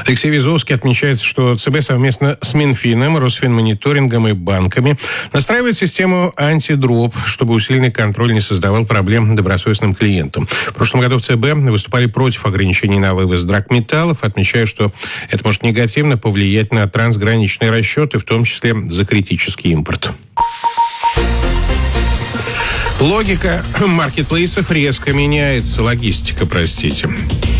Алексей Визовский отмечает, что ЦБ совместно с Минфином, Росфинмониторингом и банками настраивает систему антидроп, чтобы усиленный контроль не создавал проблем добросовестным клиентам. В прошлом году в ЦБ выступали против ограничений на вывоз драгметаллов, отмечая, что это может негативно повлиять на трансграничные расчеты, в том числе за критический импорт. Логика маркетплейсов резко меняется. Логистика, простите.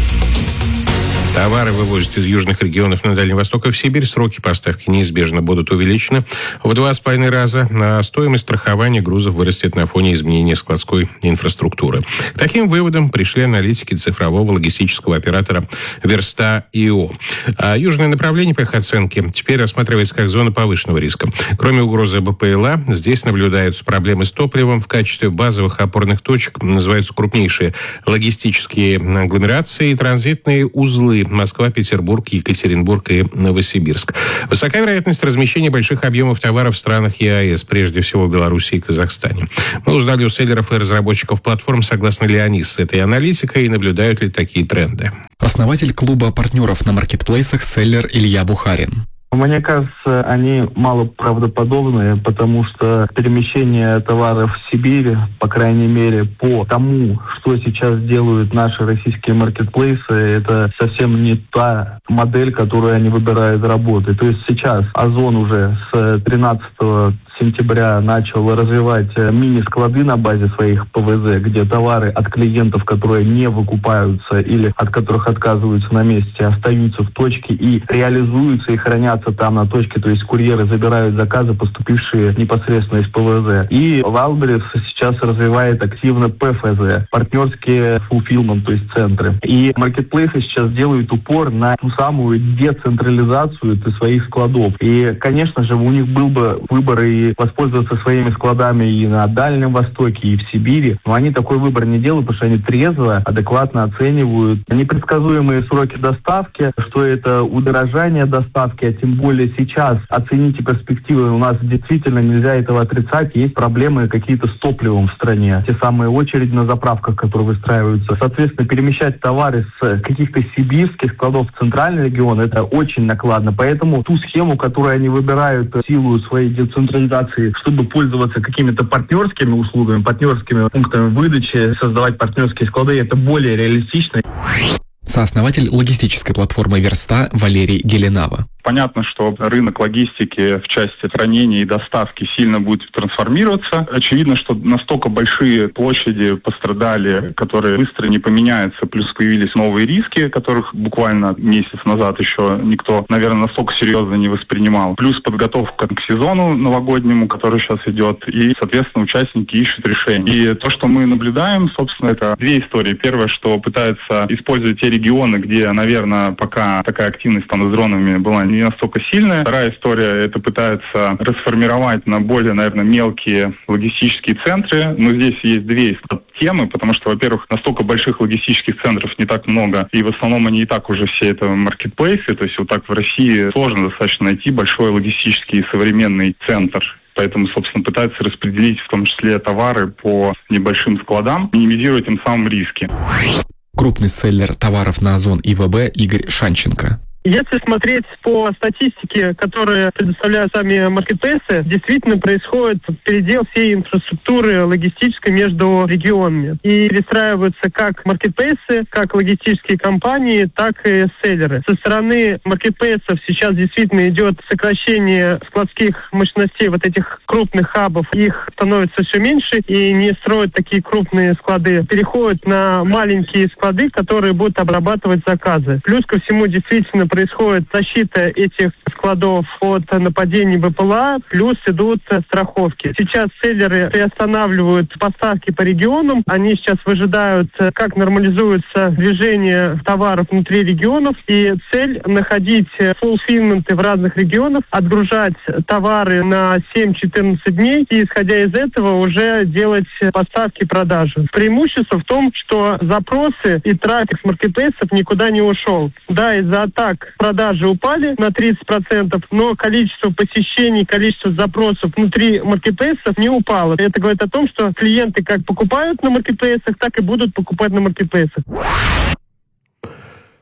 Товары вывозят из южных регионов на Дальний Восток и в Сибирь. Сроки поставки неизбежно будут увеличены в 2,5 раза. А стоимость страхования грузов вырастет на фоне изменения складской инфраструктуры. К таким выводам пришли аналитики цифрового логистического оператора Верста.io. А южное направление, по их оценке, теперь рассматривается как зона повышенного риска. Кроме угрозы БПЛА, здесь наблюдаются проблемы с топливом. В качестве базовых опорных точек называются крупнейшие логистические агломерации и транзитные узлы: Москва, Петербург, Екатеринбург и Новосибирск. Высока вероятность размещения больших объемов товаров в странах ЕАЭС, прежде всего в Беларуси и Казахстане. Мы узнали у селлеров и разработчиков платформ, согласны ли они с этой аналитикой и наблюдают ли такие тренды. Основатель клуба партнеров на маркетплейсах селлер Илья Бухарин. Мне кажется, они мало правдоподобные, потому что перемещение товаров в Сибирь, по крайней мере, по тому, что сейчас делают наши российские маркетплейсы, это совсем не та модель, которую они выбирают работы. То есть сейчас Озон уже с 13 сентября начал развивать мини-склады на базе своих ПВЗ, где товары от клиентов, которые не выкупаются или от которых отказываются на месте, остаются в точке и реализуются и хранятся там на точке. То есть курьеры забирают заказы, поступившие непосредственно из ПВЗ. И Wildberries сейчас развивает активно ПФЗ, партнерские fulfillment, то есть центры. И маркетплейсы сейчас делают упор на ту самую децентрализацию своих складов. И, конечно же, у них был бы выбор и воспользоваться своими складами и на Дальнем Востоке, и в Сибири. Но они такой выбор не делают, потому что они трезво, адекватно оценивают непредсказуемые сроки доставки, что это удорожание доставки, а тем более сейчас оцените перспективы. У нас действительно нельзя этого отрицать. Есть проблемы какие-то с топливом в стране. Те самые очереди на заправках, которые выстраиваются. Соответственно, перемещать товары с каких-то сибирских складов в центральный регион, это очень накладно. Поэтому ту схему, которую они выбирают в силу своей децентрализации, чтобы пользоваться какими-то партнерскими услугами, партнерскими пунктами выдачи, создавать партнерские склады, это более реалистично. Сооснователь логистической платформы Верста Валерий Геленава. Понятно, что рынок логистики в части хранения и доставки сильно будет трансформироваться. Очевидно, что настолько большие площади пострадали, которые быстро не поменяются, плюс появились новые риски, которых буквально месяц назад еще никто, наверное, настолько серьезно не воспринимал. Плюс подготовка к сезону новогоднему, который сейчас идет, и, соответственно, участники ищут решения. И то, что мы наблюдаем, собственно, это две истории. Первое, что пытаются использовать те регионы, где, наверное, пока такая активность там с дронами была не настолько сильная. Вторая история, это пытаются расформировать на более, наверное, мелкие логистические центры. Но здесь есть две темы, потому что, во-первых, настолько больших логистических центров не так много, и в основном они и так уже все это маркетплейсы, то есть вот так в России сложно достаточно найти большой логистический современный центр. Поэтому, собственно, пытаются распределить в том числе товары по небольшим складам, минимизируя тем самым риски. Крупный селлер товаров на Озон и ВБ Игорь Шанченко. Если смотреть по статистике, которые предоставляют сами маркетплейсы, действительно происходит передел всей инфраструктуры логистической между регионами. И перестраиваются как маркетплейсы, как логистические компании, так и селлеры. Со стороны маркетплейсов сейчас действительно идет сокращение складских мощностей вот этих крупных хабов. Их становится все меньше и не строят такие крупные склады. Переходят на маленькие склады, которые будут обрабатывать заказы. Плюс ко всему действительно происходит защита этих складов от нападений БПЛА, плюс идут страховки. Сейчас селлеры приостанавливают поставки по регионам. Они сейчас выжидают, как нормализуется движение товаров внутри регионов. И цель — находить фулфилменты в разных регионах, отгружать товары на 7-14 дней и, исходя из этого, уже делать поставки и продажи. Преимущество в том, что запросы и трафик с маркетплейсов никуда не ушел. Да, из-за атак продажи упали на 30%, но количество посещений, количество запросов внутри маркетплейсов не упало. Это говорит о том, что клиенты как покупают на маркетплейсах, так и будут покупать на маркетплейсах.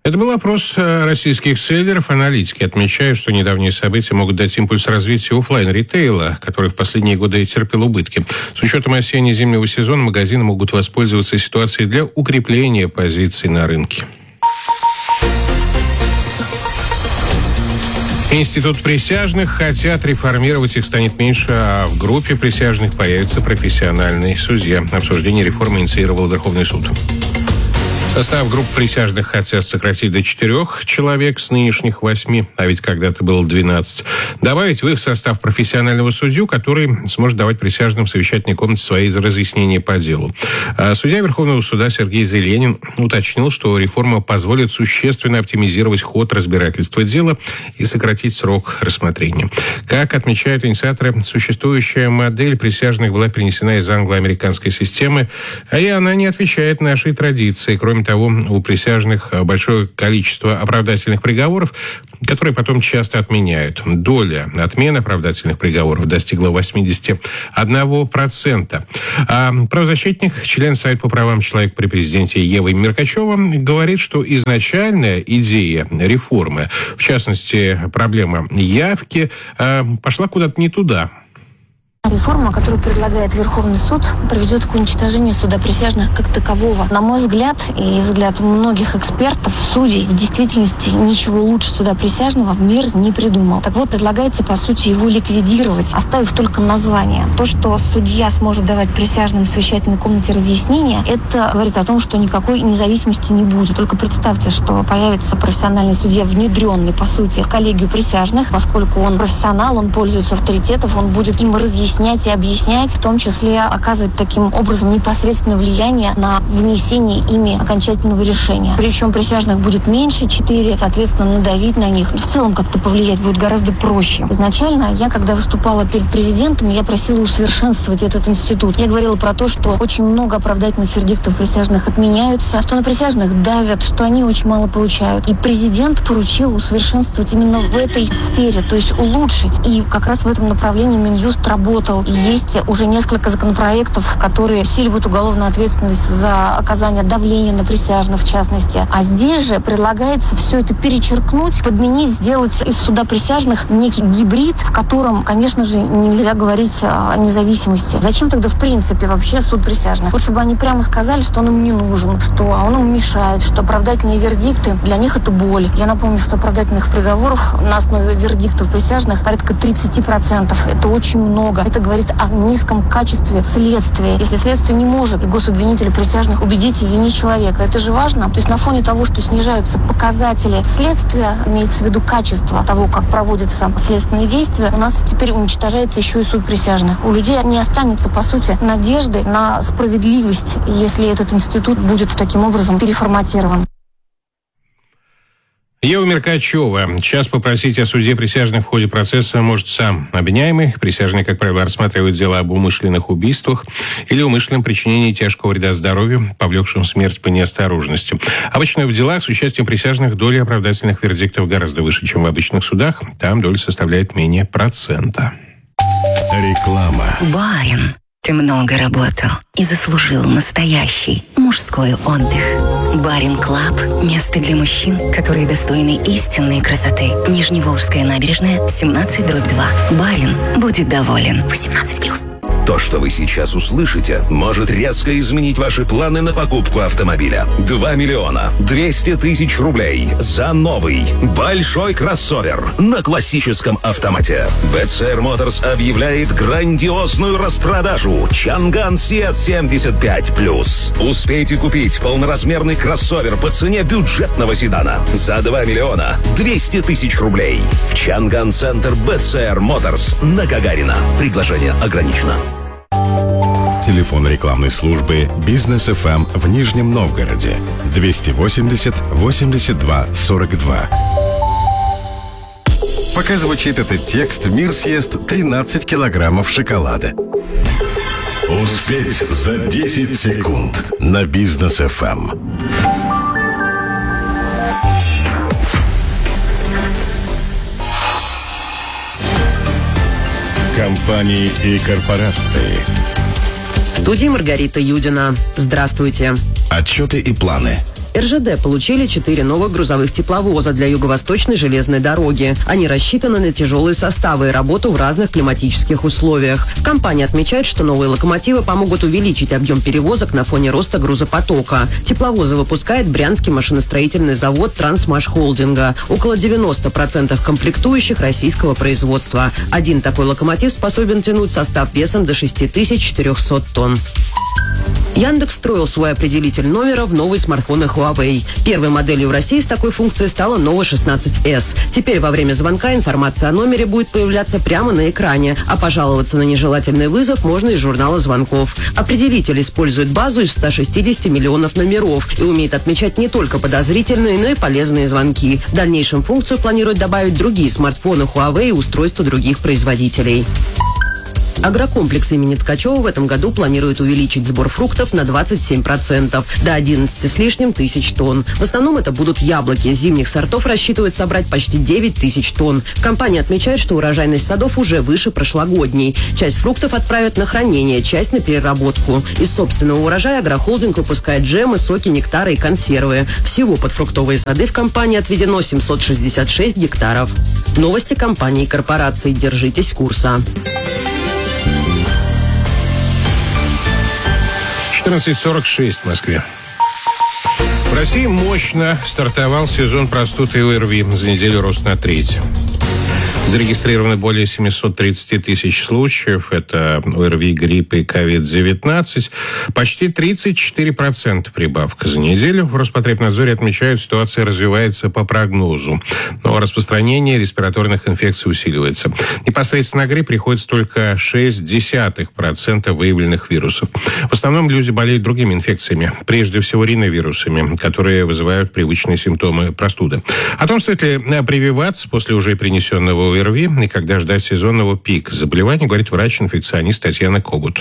Это был опрос российских селлеров. Аналитики отмечают, что недавние события могут дать импульс развитию офлайн-ритейла, который в последние годы терпел убытки. С учетом осенне-зимнего сезона магазины могут воспользоваться ситуацией для укрепления позиций на рынке. Институт присяжных хотят реформировать, их станет меньше, а в группе присяжных появится профессиональный судья. Обсуждение реформы инициировал Верховный суд. Состав групп присяжных хотят сократить до 4 человек с нынешних 8, а ведь когда-то было 12. Добавить в их состав профессионального судью, который сможет давать присяжным в совещательной комнате свои разъяснения по делу. А судья Верховного суда Сергей Зеленин уточнил, что реформа позволит существенно оптимизировать ход разбирательства дела и сократить срок рассмотрения. Как отмечают инициаторы, существующая модель присяжных была перенесена из англо-американской системы, и она не отвечает нашей традиции. Кроме того, у присяжных большое количество оправдательных приговоров, которые потом часто отменяют. Доля отмен оправдательных приговоров достигла 81%. А правозащитник, член Совета по правам человека при президенте Ева Меркачева, говорит, что изначальная идея реформы, в частности, проблема явки, пошла куда-то не туда. Реформа, которую предлагает Верховный суд, приведет к уничтожению суда присяжных как такового. На мой взгляд и взгляд многих экспертов, судей, в действительности ничего лучше суда присяжного мир не придумал. Так вот, предлагается, по сути, его ликвидировать, оставив только название. То, что судья сможет давать присяжным в совещательной комнате разъяснения, это говорит о том, что никакой независимости не будет. Только представьте, что появится профессиональный судья, внедренный, по сути, в коллегию присяжных, поскольку он профессионал, он пользуется авторитетом, он будет им разъяснять и объяснять, в том числе оказывать таким образом непосредственное влияние на вынесение ими окончательного решения. Причем присяжных будет меньше, 4, соответственно, надавить на них. В целом как-то повлиять будет гораздо проще. Изначально я, когда выступала перед президентом, я просила усовершенствовать этот институт. Я говорила про то, что очень много оправдательных вердиктов присяжных отменяются, что на присяжных давят, что они очень мало получают. И президент поручил усовершенствовать именно в этой сфере, то есть улучшить. И как раз в этом направлении Минюст работал. И есть уже несколько законопроектов, которые усиливают уголовную ответственность за оказание давления на присяжных, в частности. А здесь же предлагается все это перечеркнуть, подменить, сделать из суда присяжных некий гибрид, в котором, конечно же, нельзя говорить о независимости. Зачем тогда, в принципе, вообще суд присяжных? Лучше бы они прямо сказали, что он им не нужен, что он им мешает, что оправдательные вердикты для них это боль. Я напомню, что оправдательных приговоров на основе вердиктов присяжных порядка 30%. Это очень много. Это говорит о низком качестве следствия. Если следствие не может и гособвинителю присяжных убедить в вине человека, это же важно. То есть на фоне того, что снижаются показатели следствия, имеется в виду качество того, как проводятся следственные действия, у нас теперь уничтожается еще и суд присяжных. У людей не останется, по сути, надежды на справедливость, если этот институт будет таким образом переформатирован. Ева Меркачева. Час попросить о суде присяжных в ходе процесса может сам обвиняемый. Присяжные, как правило, рассматривают дела об умышленных убийствах или умышленном причинении тяжкого вреда здоровью, повлекшем смерть по неосторожности. Обычно в делах с участием присяжных доля оправдательных вердиктов гораздо выше, чем в обычных судах. Там доля составляет менее 1%. Реклама. Барин, ты много работал и заслужил настоящий мужской отдых. Барин Клаб – место для мужчин, которые достойны истинной красоты. Нижневолжская набережная, 17/2. Барин будет доволен. 18+. То, что вы сейчас услышите, может резко изменить ваши планы на покупку автомобиля. 2 200 000 рублей за новый большой кроссовер на классическом автомате. BCR Motors объявляет грандиозную распродажу Чанган Сиат 75+. Успейте купить полноразмерный кроссовер по цене бюджетного седана за 2 200 000 рублей в Чанган-центр BCR Motors на Гагарина. Предложение ограничено. Телефон рекламной службы «Бизнес ФМ» в Нижнем Новгороде 280 82 42. Пока звучит этот текст, мир съест 13 килограммов шоколада. Успеть за 10 секунд на «Бизнес ФМ». Компании и корпорации. В студии Маргарита Юдина. Здравствуйте. Отчеты и планы. РЖД получили 4 новых грузовых тепловоза для Юго-Восточной железной дороги. Они рассчитаны на тяжелые составы и работу в разных климатических условиях. Компания отмечает, что новые локомотивы помогут увеличить объем перевозок на фоне роста грузопотока. Тепловозы выпускает Брянский машиностроительный завод «Трансмашхолдинга». Около 90% комплектующих российского производства. Один такой локомотив способен тянуть состав весом до 6400 тонн. Яндекс встроил свой определитель номера в новый смартфон Huawei. Первой моделью в России с такой функцией стала Nova 16S. Теперь во время звонка информация о номере будет появляться прямо на экране, а пожаловаться на нежелательный вызов можно из журнала звонков. Определитель использует базу из 160 миллионов номеров и умеет отмечать не только подозрительные, но и полезные звонки. В дальнейшем функцию планируют добавить другие смартфоны Huawei и устройства других производителей. Агрокомплекс имени Ткачева в этом году планирует увеличить сбор фруктов на 27%, до 11 с лишним тысяч тонн. В основном это будут яблоки. Зимних сортов рассчитывают собрать почти 9 тысяч тонн. Компания отмечает, что урожайность садов уже выше прошлогодней. Часть фруктов отправят на хранение, часть на переработку. Из собственного урожая агрохолдинг выпускает джемы, соки, нектары и консервы. Всего под фруктовые сады в компании отведено 766 гектаров. Новости компании и корпораций. Держитесь курса. 14:46 в Москве. В России мощно стартовал сезон простуд и ОРВИ. За неделю рост на треть. Зарегистрировано более 730 тысяч случаев. Это ОРВИ, грипп и COVID-19. Почти 34% прибавка за неделю. В Роспотребнадзоре отмечают, ситуация развивается по прогнозу. Но распространение респираторных инфекций усиливается. Непосредственно на грипп приходится только 0,6% выявленных вирусов. В основном люди болеют другими инфекциями. Прежде всего риновирусами, которые вызывают привычные симптомы простуды. О том, стоит ли прививаться после уже принесенного ОРВИ и когда ждать сезонного пика заболеваний, говорит врач-инфекционист Татьяна Когут.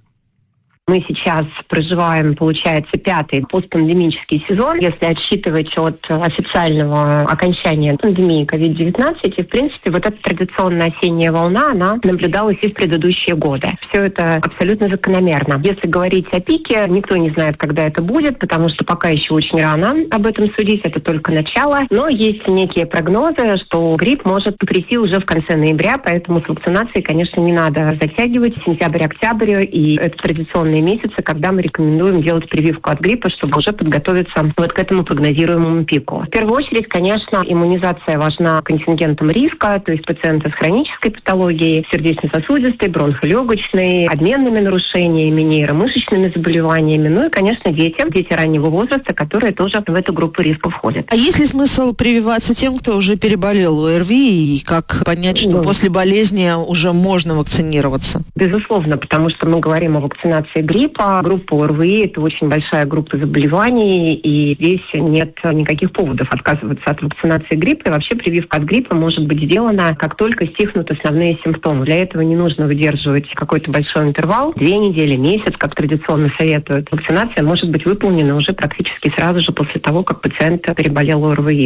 Мы сейчас проживаем, получается, 5-й постпандемический сезон, если отсчитывать от официального окончания пандемии COVID-19. И, в принципе, вот эта традиционная осенняя волна, она наблюдалась и в предыдущие годы. Все это абсолютно закономерно. Если говорить о пике, никто не знает, когда это будет, потому что пока еще очень рано об этом судить, это только начало. Но есть некие прогнозы, что грипп может прийти уже в конце ноября, поэтому с вакцинацией, конечно, не надо затягивать. Сентябрь-октябрь, и это традиционные месяцы, когда мы рекомендуем делать прививку от гриппа, чтобы уже подготовиться вот к этому прогнозируемому пику. В первую очередь, конечно, иммунизация важна контингентом риска, то есть пациенты с хронической патологией, сердечно-сосудистой, бронхолегочной, обменными нарушениями, нейромышечными заболеваниями, ну и, конечно, дети раннего возраста, которые тоже в эту группу риска входят. А есть ли смысл прививаться тем, кто уже переболел ОРВИ, и как понять, что после болезни уже можно вакцинироваться? Безусловно, потому что мы говорим о вакцинации гриппа. Группа ОРВИ – это очень большая группа заболеваний, и здесь нет никаких поводов отказываться от вакцинации гриппа. И вообще прививка от гриппа может быть сделана, как только стихнут основные симптомы. Для этого не нужно выдерживать какой-то большой интервал, 2 недели, месяц, как традиционно советуют. Вакцинация может быть выполнена уже практически сразу же после того, как пациент переболел ОРВИ.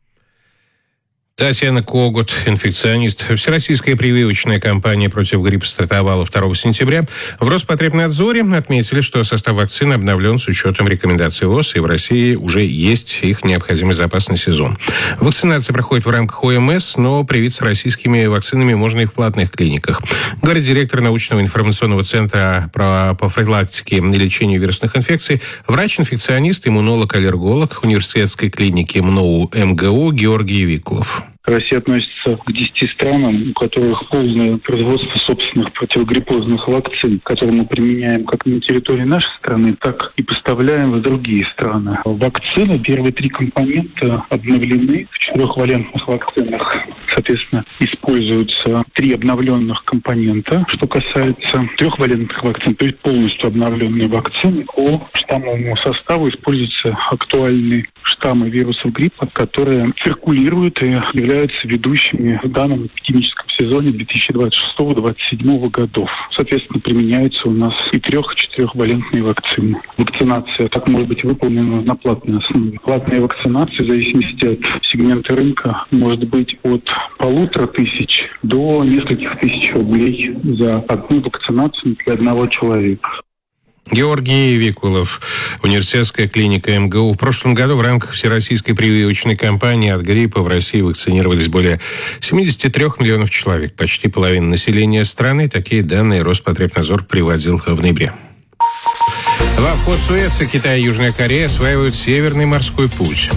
Татьяна Когут, инфекционист. Всероссийская прививочная кампания против гриппа стартовала 2 сентября. В Роспотребнадзоре отметили, что состав вакцины обновлен с учетом рекомендаций ВОЗ, и в России уже есть их необходимый запас на сезон. Вакцинация проходит в рамках ОМС, но привиться российскими вакцинами можно и в платных клиниках. Говорит директор научного информационного центра по профилактике и лечению вирусных инфекций, врач-инфекционист, иммунолог-аллерголог университетской клиники МНОУ МГУ Георгий Виклов. Россия относится к 10 странам, у которых полное производство собственных противогриппозных вакцин, которые мы применяем как на территории нашей страны, так и поставляем в другие страны. Вакцины, первые 3 компонента обновлены. В 4-валентных вакцинах, соответственно, используются 3 обновленных компонента. Что касается 3-валентных вакцин, то есть полностью обновленные вакцины, по штаммовому составу используются актуальные штаммы вирусов гриппа, которые циркулируют и являются ведущими в данном эпидемическом сезоне 2026-2027 годов. Соответственно, применяются у нас и 3- и 4-валентные вакцины. Вакцинация так может быть выполнена на платной основе. Платная вакцинация, в зависимости от сегмента рынка, может быть от 1500 до нескольких тысяч рублей за одну вакцинацию для одного человека. Георгий Викулов, университетская клиника МГУ. В прошлом году в рамках всероссийской прививочной кампании от гриппа в России вакцинировались более 73 миллионов человек, почти половина населения страны. Такие данные Роспотребнадзор приводил в ноябре. В обход Суэца Китай и Южная Корея осваивают Северный морской путь.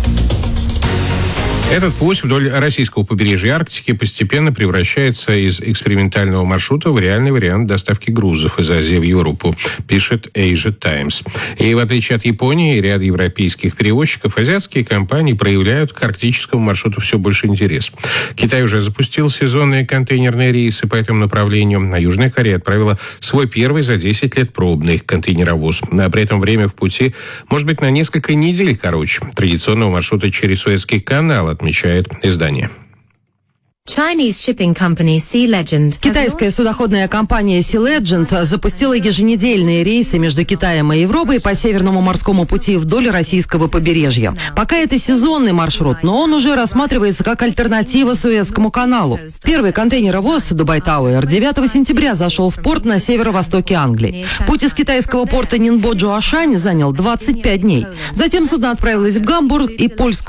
Этот путь вдоль российского побережья Арктики постепенно превращается из экспериментального маршрута в реальный вариант доставки грузов из Азии в Европу, пишет Asia Times. И в отличие от Японии и ряда европейских перевозчиков, азиатские компании проявляют к арктическому маршруту все больше интерес. Китай уже запустил сезонные контейнерные рейсы по этому направлению, а Южная Корея отправила свой первый за 10 лет пробный контейнеровоз. А при этом время в пути может быть на несколько недель короче традиционного маршрута через Суэцкий канал, отмечает издание. Китайская судоходная компания Sea Legend запустила еженедельные рейсы между Китаем и Европой по Северному морскому пути вдоль российского побережья. Пока это сезонный маршрут, но он уже рассматривается как альтернатива Суэцкому каналу. Первый контейнеровоз Dubai Tower 9 сентября зашел в порт на северо-востоке Англии. Путь из китайского порта Нинбо-Джуашань занял 25 дней. Затем судно отправилось в Гамбург и польскую